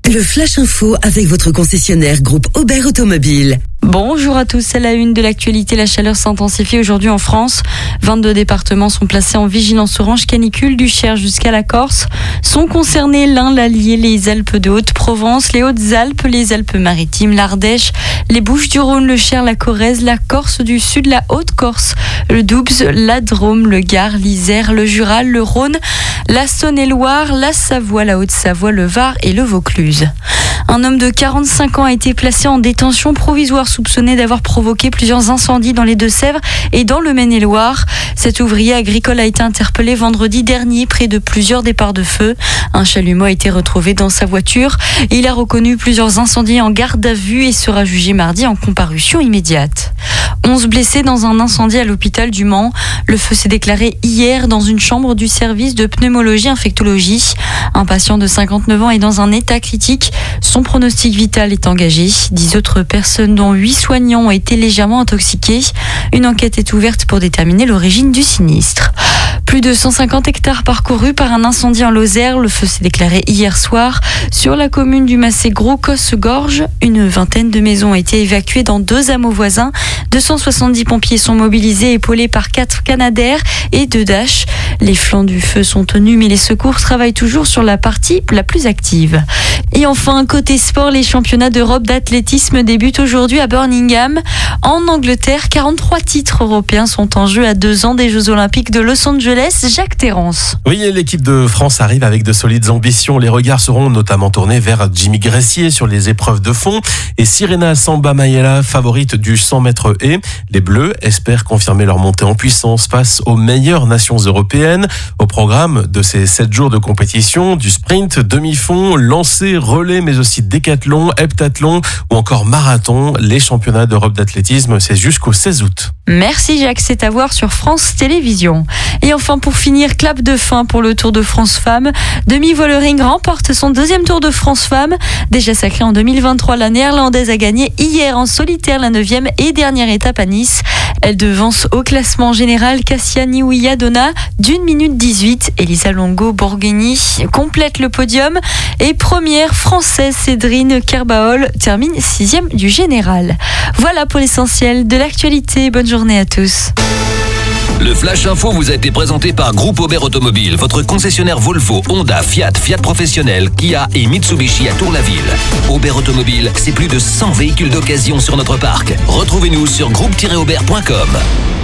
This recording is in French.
Le Flash Info avec votre concessionnaire groupe Aubert Automobile. Bonjour à tous, à la une de l'actualité, la chaleur s'intensifie aujourd'hui en France. 22 départements sont placés en vigilance orange canicule du Cher jusqu'à la Corse. Sont concernés l'Ain, l'Allier, les Alpes de Haute-Provence, les Hautes-Alpes, les Alpes-Maritimes, l'Ardèche, les Bouches-du-Rhône, le Cher, la Corrèze, la Corse du Sud, la Haute-Corse, le Doubs, la Drôme, le Gard, l'Isère, le Jura, le Rhône, la Saône-et-Loire, la Savoie, la Haute-Savoie, le Var et le Vaucluse. Un homme de 45 ans a été placé en détention provisoire soupçonné d'avoir provoqué plusieurs incendies dans les Deux-Sèvres et dans le Maine-et-Loire. Cet ouvrier agricole a été interpellé vendredi dernier près de plusieurs départs de feu. Un chalumeau a été retrouvé dans sa voiture. Il a reconnu plusieurs incendies en garde à vue et sera jugé mardi en comparution immédiate. 11 blessés dans un incendie à l'hôpital du Mans. Le feu s'est déclaré hier dans une chambre du service de pneumologie-infectologie. Un patient de 59 ans est dans un état critique. Son pronostic vital est engagé. 10 autres personnes, dont 8 soignants, ont été légèrement intoxiqués. Une enquête est ouverte pour déterminer l'origine du sinistre. Plus de 150 hectares parcourus par un incendie en Lozère. Le feu s'est déclaré hier soir sur la commune du Massé-Gros-Cosse-Gorge. Une vingtaine de maisons ont été évacuées dans 2 hameaux voisins. 270 pompiers sont mobilisés, épaulés par 4 Canadair et 2 Dash. Les flancs du feu sont tenus, mais les secours travaillent toujours sur la partie la plus active. Et enfin, côté sport, les championnats d'Europe d'athlétisme débutent aujourd'hui à Birmingham. En Angleterre, 43 titres européens sont en jeu à 2 ans des Jeux Olympiques de Los Angeles. Jacques Terrance. Oui, l'équipe de France arrive avec de solides ambitions. Les regards seront notamment tournés vers Jimmy Gressier sur les épreuves de fond et Sirena Samba Mayela, favorite du 100 mètres haies. Les Bleus espèrent confirmer leur montée en puissance face aux meilleures nations européennes. Au programme de ces 7 jours de compétition, du sprint, demi-fond, lancer, relais, mais aussi décathlon, heptathlon ou encore marathon. Les championnats d'Europe d'athlétisme, c'est jusqu'au 16 août. Merci Jacques, c'est à voir sur France Télévisions. Et enfin, pour finir, clap de fin pour le Tour de France Femmes. Demi Vollering remporte son 2e Tour de France Femmes. Déjà sacrée en 2023, la néerlandaise a gagné hier en solitaire la 9e et dernière étape à Nice. Elle devance au classement général Cassia Niouia-Donna d'1 minute 18. Elisa Longo-Borghini complète le podium et première française Cédrine Kerbaol termine 6e du général. Voilà pour l'essentiel de l'actualité. Bonne journée à tous. Le Flash Info vous a été présenté par Groupe Aubert Automobile, votre concessionnaire Volvo, Honda, Fiat, Fiat Professionnel, Kia et Mitsubishi à Tour-la-Ville. Aubert Automobile, c'est plus de 100 véhicules d'occasion sur notre parc. Retrouvez-nous sur groupe-aubert.com.